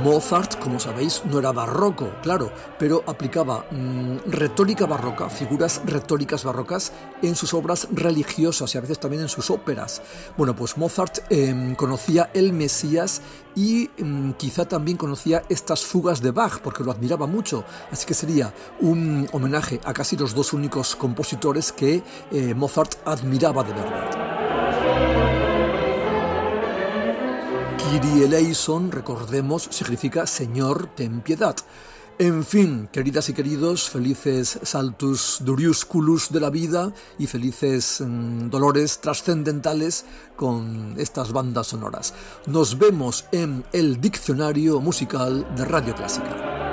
Mozart, como sabéis, no era barroco, claro, pero aplicaba retórica barroca, figuras retóricas barrocas en sus obras religiosas y a veces también en sus óperas. Bueno, pues Mozart conocía el Mesías y quizá también conocía estas fugas de Bach, porque lo admiraba mucho, así que sería un homenaje a casi los dos únicos compositores que Mozart admiraba de verdad. Kyrie eleison, recordemos, significa Señor, ten piedad. En fin, queridas y queridos, felices saltus duriusculus de la vida y felices dolores trascendentales con estas bandas sonoras. Nos vemos en el diccionario musical de Radio Clásica.